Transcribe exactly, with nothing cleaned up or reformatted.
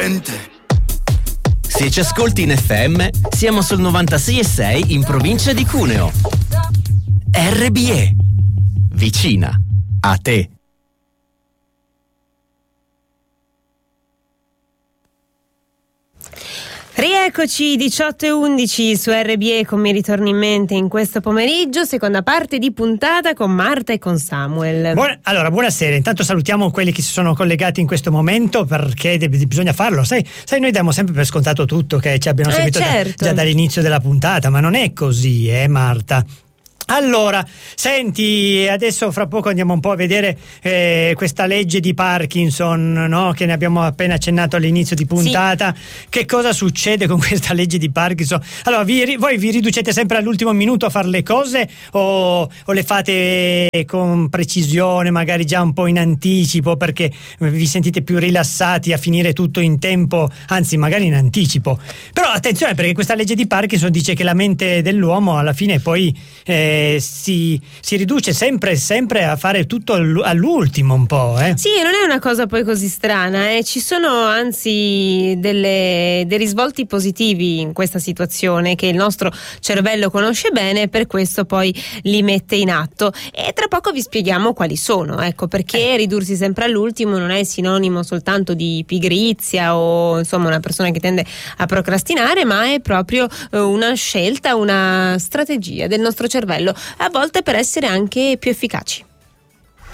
potente. Se ci ascolti in F M, siamo sul novantasei e sei in provincia di Cuneo. R B E, vicina a te. Rieccoci diciotto e undici su R B E con Mi ritorni in mente in questo pomeriggio, seconda parte di puntata con Marta e con Samuel. Buona, allora, buonasera. Intanto salutiamo quelli che si sono collegati in questo momento, perché de- bisogna farlo. Sai, sai, noi diamo sempre per scontato tutto, che ci abbiano eh, seguito certo. già, già dall'inizio della puntata, ma non è così, eh Marta? Allora, senti, adesso fra poco andiamo un po' a vedere eh, questa legge di Parkinson, no? Che ne abbiamo appena accennato all'inizio di puntata. Sì. Che cosa succede con questa legge di Parkinson? Allora, vi, voi vi riducete sempre all'ultimo minuto a fare le cose o, o le fate con precisione, magari già un po' in anticipo, perché vi sentite più rilassati a finire tutto in tempo, anzi magari in anticipo? Però attenzione, perché questa legge di Parkinson dice che la mente dell'uomo alla fine poi eh, Si, si riduce sempre sempre a fare tutto all'ultimo un po', eh? Sì, non è una cosa poi così strana, eh? Ci sono anzi delle, dei risvolti positivi in questa situazione che il nostro cervello conosce bene e per questo poi li mette in atto, e tra poco vi spieghiamo quali sono, ecco, perché eh. ridursi sempre all'ultimo non è sinonimo soltanto di pigrizia o insomma una persona che tende a procrastinare, ma è proprio eh, una scelta, una strategia del nostro cervello, a volte per essere anche più efficaci.